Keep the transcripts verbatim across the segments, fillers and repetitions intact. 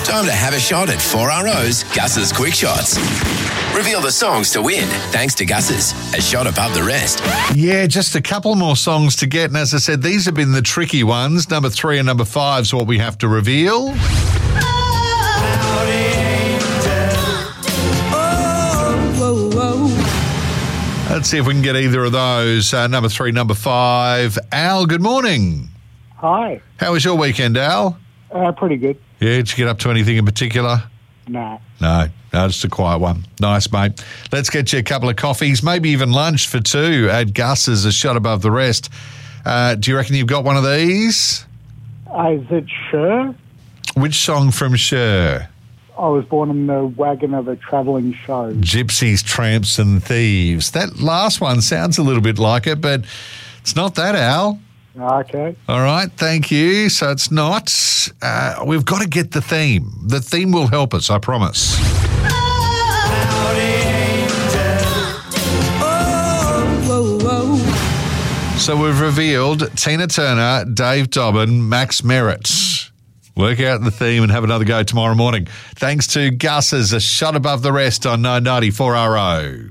Time to have a shot at four R O's Gus's Quick Shots. Reveal the songs to win, thanks to Gus's, a shot above the rest. Yeah, just a couple more songs to get. And as I said, these have been the tricky ones. Number three and number five is what we have to reveal. Let's see if we can get either of those. Uh, number three, number five. Al, good morning. Hi. How was your weekend, Al? Uh, pretty good. Yeah, did you get up to anything in particular? Nah. No, no, just a quiet one. Nice, mate. Let's get you a couple of coffees, maybe even lunch for two at Gus's, a shot above the rest. Uh, do you reckon you've got one of these? Uh, is it Cher? Which song from Cher? I was born in the wagon of a travelling show. Gypsies, Tramps and Thieves. That last one sounds a little bit like it, but it's not that, Al. Okay. All right, thank you. So it's not. Uh, we've got to get the theme. The theme will help us, I promise. So we've revealed Tina Turner, Dave Dobbin, Max Merritt. Work out the theme and have another go tomorrow morning. Thanks to Gus's, a shot above the rest on nine ninety-four R O.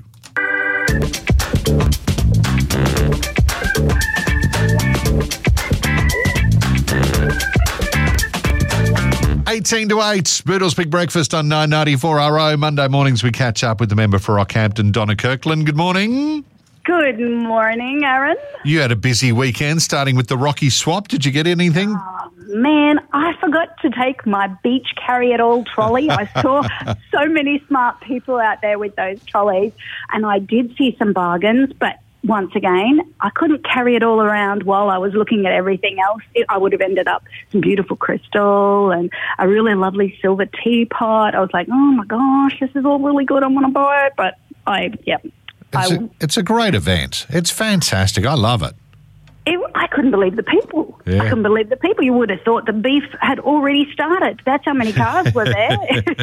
eighteen to eight, Boodle's Big Breakfast on nine ninety-four R O. Monday mornings we catch up with the member for Rockhampton, Donna Kirkland. Good morning. Good morning, Aaron. You had a busy weekend starting with the Rocky Swap. Did you get anything? Oh, man, I forgot to take my beach carry-it-all trolley. I saw so many smart people out there with those trolleys, and I did see some bargains, but once again, I couldn't carry it all around while I was looking at everything else. It, I would have ended up some beautiful crystal and a really lovely silver teapot. I was like, oh, my gosh, this is all really good. I want to buy it, but I, yeah. It's, I, a, it's a great event. It's fantastic. I love it. it. I couldn't believe the people. Yeah. I couldn't believe the people. You would have thought the beef had already started. That's how many cars were there.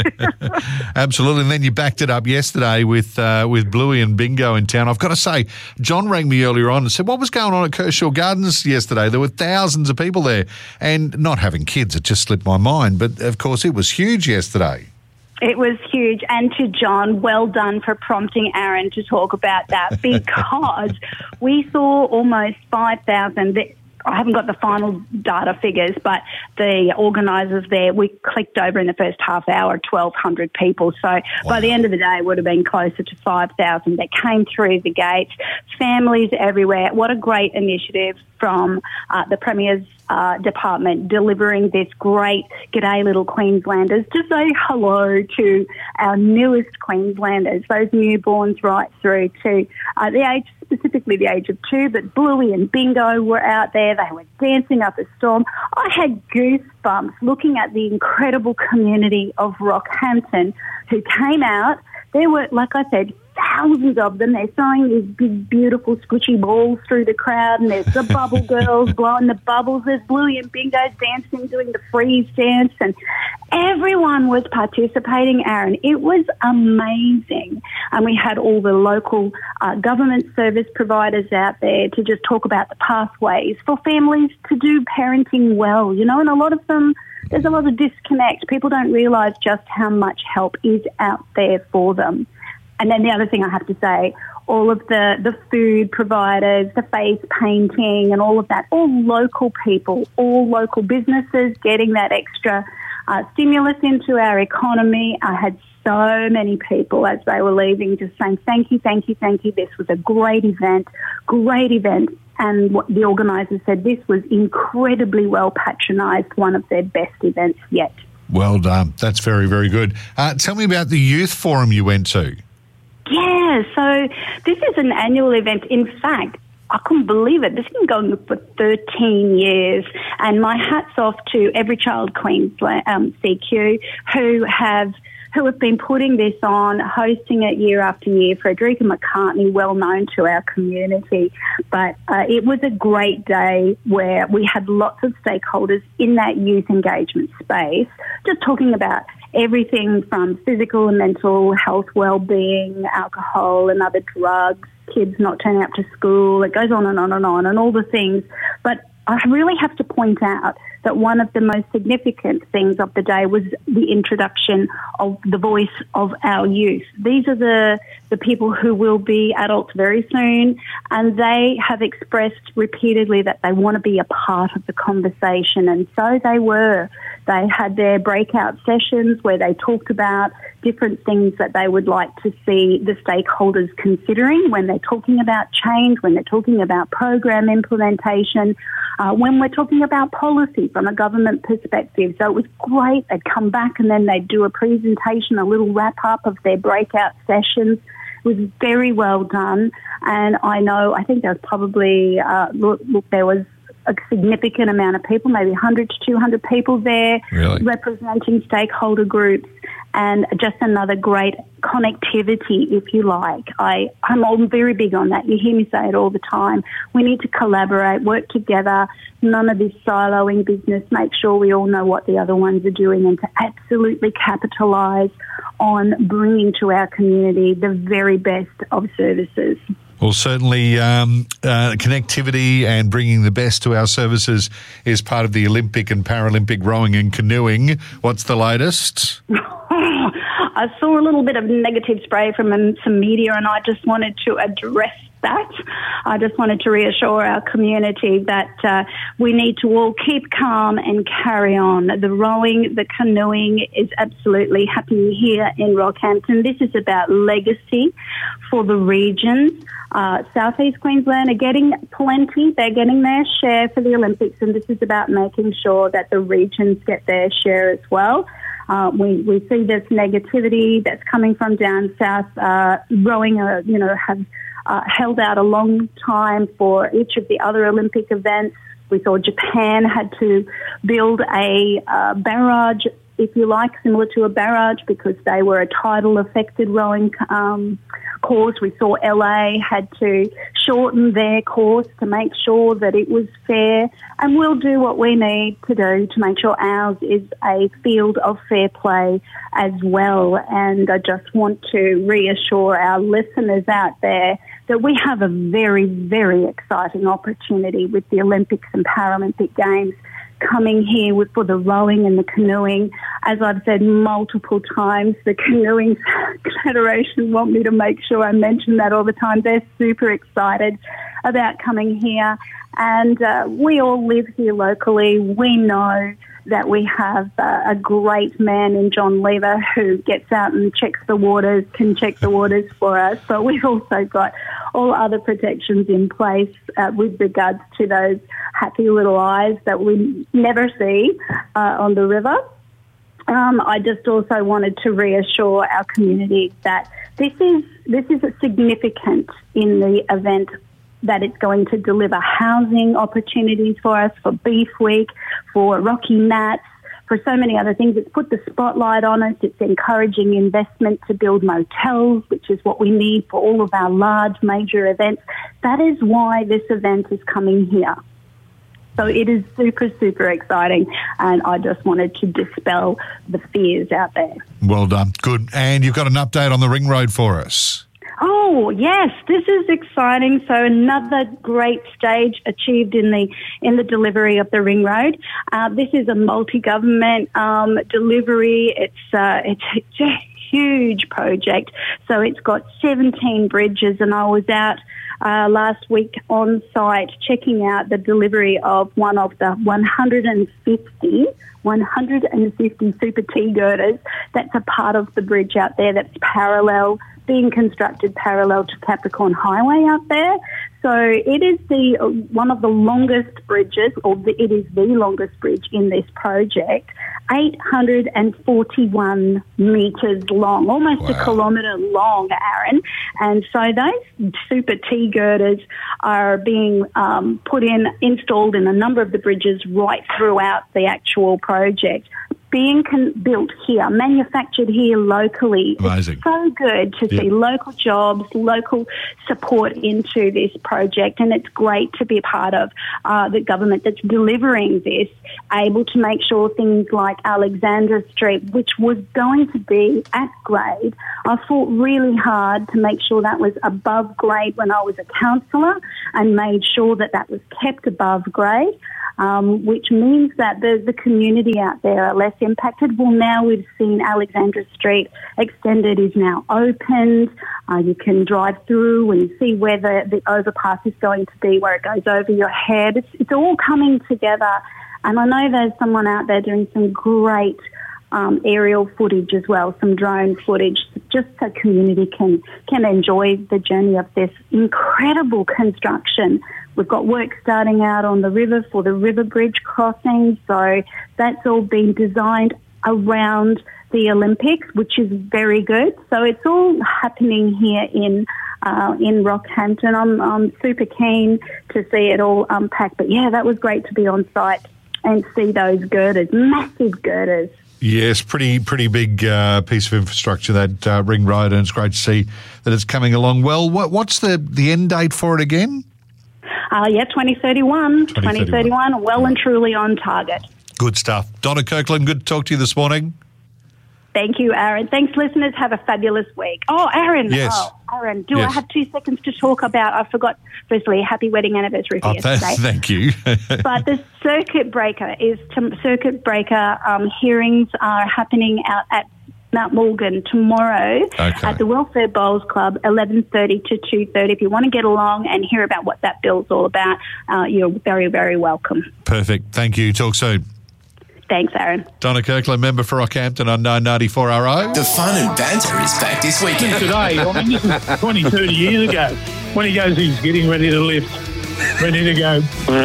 Absolutely. And then you backed it up yesterday with uh, with Bluey and Bingo in town. I've got to say, John rang me earlier on and said, what was going on at Kershaw Gardens yesterday? There were thousands of people there. And not having kids, it just slipped my mind. But, of course, it was huge yesterday. It was huge. And to John, well done for prompting Aaron to talk about that, because we saw almost five thousand. I haven't got the final data figures, but the organisers there, we clicked over in the first half hour, twelve hundred people. So wow. By the end of the day, it would have been closer to five thousand that came through the gates. Families everywhere. What a great initiative from uh, the Premier's uh, department, delivering this great G'day Little Queenslanders to say hello to our newest Queenslanders, those newborns right through to uh, the age, specifically the age of two, but Bluey and Bingo were out there. They were dancing up a storm. I had goosebumps looking at the incredible community of Rockhampton who came out. There were, like I said, thousands of them. They're throwing these big, beautiful, squishy balls through the crowd, and there's the bubble girls blowing the bubbles. There's Bluey and Bingo dancing, doing the freeze dance, and everyone was participating, Aaron. It was amazing. And we had all the local uh, government service providers out there to just talk about the pathways for families to do parenting well, you know, and a lot of them, there's a lot of disconnect. People don't realise just how much help is out there for them. And then the other thing I have to say, all of the, the food providers, the face painting and all of that, all local people, all local businesses getting that extra uh, stimulus into our economy. I had so many people as they were leaving just saying, thank you, thank you, thank you. This was a great event, great event. And what the organisers said, this was incredibly well patronised, one of their best events yet. Well done. That's very, very good. Uh, tell me about the youth forum you went to. Yeah, so this is an annual event. In fact, I couldn't believe it. This has been going for thirteen years. And my hat's off to Every Child Queensland, um, C Q, who have who have been putting this on, hosting it year after year. Frederica McCartney, well known to our community. But uh, it was a great day where we had lots of stakeholders in that youth engagement space, just talking about everything from physical and mental health, well-being, alcohol and other drugs, kids not turning up to school. It goes on and on and on and all the things. But I really have to point out that one of the most significant things of the day was the introduction of the voice of our youth. These are the, the people who will be adults very soon, and they have expressed repeatedly that they want to be a part of the conversation, and so they were. They had their breakout sessions where they talked about different things that they would like to see the stakeholders considering when they're talking about change, when they're talking about program implementation, uh, when we're talking about policy from a government perspective. So it was great. They'd come back and then they'd do a presentation, a little wrap-up of their breakout sessions. It was very well done. And I know, I think there was probably, uh, look, look, there was a significant amount of people, maybe one hundred to two hundred people there, really? representing stakeholder groups, and just another great connectivity, if you like. I, I'm all very big on that. You hear me say it all the time. We need to collaborate, work together, none of this siloing business, make sure we all know what the other ones are doing, and to absolutely capitalise on bringing to our community the very best of services. Well, certainly um, uh, connectivity and bringing the best to our services is part of the Olympic and Paralympic rowing and canoeing. What's the latest? I saw a little bit of negative spray from um, some media, and I just wanted to address that. I just wanted to reassure our community that uh, we need to all keep calm and carry on. The rowing, the canoeing is absolutely happening here in Rockhampton. This is about legacy for the regions. Uh, South East Queensland are getting plenty. They're getting their share for the Olympics, and this is about making sure that the regions get their share as well. Uh, we, we see this negativity that's coming from down south. Uh, rowing, uh, you know, have uh, held out a long time for each of the other Olympic events. We saw Japan had to build a uh, barrage, if you like, similar to a barrage, because they were a tidal-affected rowing um, course. We saw L A had to shorten their course to make sure that it was fair, and we'll do what we need to do to make sure ours is a field of fair play as well. And I just want to reassure our listeners out there that we have a very, very exciting opportunity with the Olympics and Paralympic Games coming here with, for the rowing and the canoeing. As I've said multiple times, the Canoeing Federation want me to make sure I mention that all the time. They're super excited about coming here. And uh, we all live here locally. We know that we have uh, a great man in John Lever who gets out and checks the waters, can check the waters for us. But we've also got all other protections in place uh, with regards to those happy little eyes that we never see uh, on the river. Um, I just also wanted to reassure our community that this is this is significant in the event that it's going to deliver housing opportunities for us, for Beef Week, for Rocky Mats, for so many other things. It's put the spotlight on us. It's encouraging investment to build motels, which is what we need for all of our large major events. That is why this event is coming here. So it is super, super exciting, and I just wanted to dispel the fears out there. Well done. Good. And you've got an update on the Ring Road for us. Oh, yes, this is exciting. So another great stage achieved in the in the delivery of the Ring Road. Uh, this is a multi-government um, delivery. It's, uh, it's it's a huge project. So it's got seventeen bridges, and I was out uh, last week on site checking out the delivery of one of the one hundred fifty Super T-girders that's a part of the bridge out there that's parallel, being constructed parallel to Capricorn Highway out there. So it is the one of the longest bridges, or the, it is the longest bridge in this project, eight hundred forty-one metres long, almost wow. a kilometre long, Aaron. And so those super T-girders are being um, put in, installed in a number of the bridges right throughout the actual project. being con- built here, manufactured here locally. Amazing. It's so good to Yep. see local jobs, local support into this project, and it's great to be a part of uh, the government that's delivering this, able to make sure things like Alexandra Street, which was going to be at grade, I fought really hard to make sure that was above grade when I was a councillor and made sure that that was kept above grade. Um, which means that the, the community out there are less impacted. Well, now we've seen Alexandra Street extended is now opened. Uh, you can drive through and see where the, the overpass is going to be, where it goes over your head. It's, it's all coming together. And I know there's someone out there doing some great um, aerial footage as well, some drone footage, just so community can, can enjoy the journey of this incredible construction. We've got work starting out on the river for the river bridge crossing, so that's all been designed around the Olympics, which is very good. So it's all happening here in uh, in Rockhampton. I'm, I'm super keen to see it all unpacked. But yeah, that was great to be on site and see those girders, massive girders. Yes, pretty pretty big uh, piece of infrastructure, that uh, ring road, and it's great to see that it's coming along well. What, what's the, the end date for it again? Uh, yeah, twenty thirty-one. twenty thirty-one, well and truly on target. Good stuff. Donna Kirkland, good to talk to you this morning. Thank you, Aaron. Thanks, listeners. Have a fabulous week. Oh, Aaron. Yes. Oh, Aaron, do Yes. I have two seconds to talk about, I forgot, firstly, happy wedding anniversary for Oh, yesterday. th- thank you. But the circuit breaker is, to, circuit breaker um, hearings are happening out at Mount Morgan tomorrow Okay. at the Welfare Bowls Club, eleven thirty to two thirty. If you want to get along and hear about what that bill's all about, uh, you're very, very welcome. Perfect. Thank you. Talk soon. Thanks, Aaron. Donna Kirkland, member for Rockhampton on nine ninety-four R O. The fun and banter is back this weekend. Today, I mean, this is twenty, thirty years ago. When he goes, he's getting ready to lift, ready to go.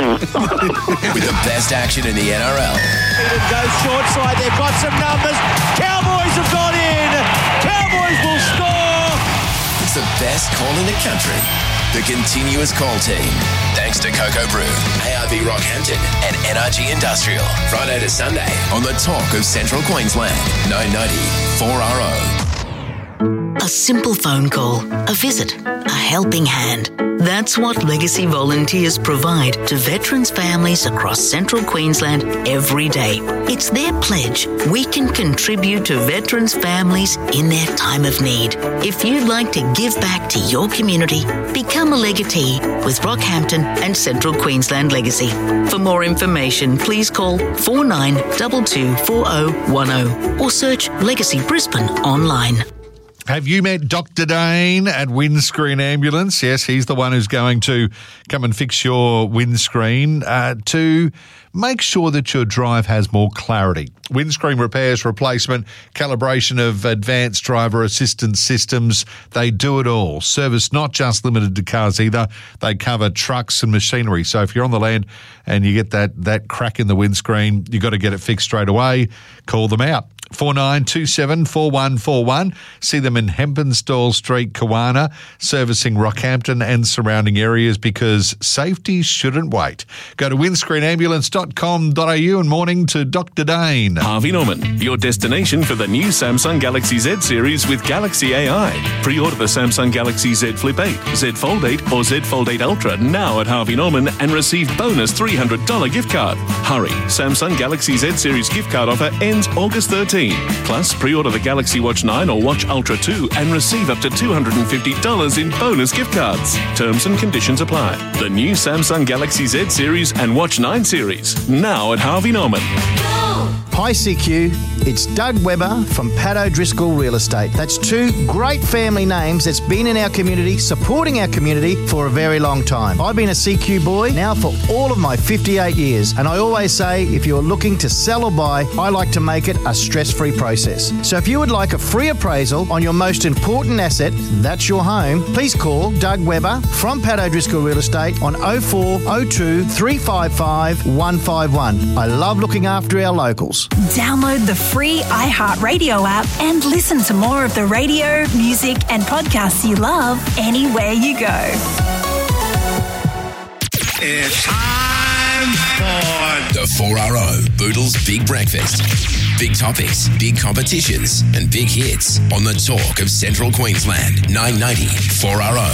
With the best action in the N R L. Eden goes short side. They've got some numbers. Cowboys have got in. Cowboys will score. It's the best call in the country. The continuous call team. Thanks to Cocoa Brew, A R B Rockhampton and N R G Industrial. Friday to Sunday on the talk of Central Queensland. nine ninety-four R O. A simple phone call, a visit, a helping hand. That's what Legacy volunteers provide to veterans' families across Central Queensland every day. It's their pledge we can contribute to veterans' families in their time of need. If you'd like to give back to your community, become a legatee with Rockhampton and Central Queensland Legacy. For more information, please call four nine two two four oh one oh or search Legacy Brisbane online. Have you met Doctor Dane at Windscreen Ambulance? Yes, he's the one who's going to come and fix your windscreen uh, to make sure that your drive has more clarity. Windscreen repairs, replacement, calibration of advanced driver assistance systems. They do it all. Service not just limited to cars either. They cover trucks and machinery. So if you're on the land and you get that, that crack in the windscreen, you've got to get it fixed straight away. Call them out. four nine two seven four one four one. See them in Hempenstall Street, Kawana, servicing Rockhampton and surrounding areas because safety shouldn't wait. Go to windscreen ambulance dot com dot a u and morning to Doctor Dane. Harvey Norman, your destination for the new Samsung Galaxy Z series with Galaxy A I. Pre-order the Samsung Galaxy Z Flip eight, Z Fold eight or Z Fold eight Ultra now at Harvey Norman and receive bonus three hundred dollars gift card. Hurry, Samsung Galaxy Z series gift card offer ends August thirteenth. Plus, pre-order the Galaxy Watch nine or Watch Ultra two and receive up to two hundred fifty dollars in bonus gift cards. Terms and conditions apply. The new Samsung Galaxy Z series and Watch nine series, now at Harvey Norman. Hi C Q, it's Doug Webber from Pat O'Driscoll Real Estate. That's two great family names that's been in our community, supporting our community for a very long time. I've been a C Q boy now for all of my fifty-eight years, and I always say if you're looking to sell or buy, I like to make it a stress-free process. So if you would like a free appraisal on your most important asset, that's your home, please call Doug Webber from Pat O'Driscoll Real Estate on oh four oh two three five five one five one. I love looking after our locals. Download the free iHeartRadio app and listen to more of the radio, music and podcasts you love anywhere you go. It's time for the four R O Boodles Big Breakfast. Big topics, big competitions, and big hits on the Talk of Central Queensland. nine ninety four R O.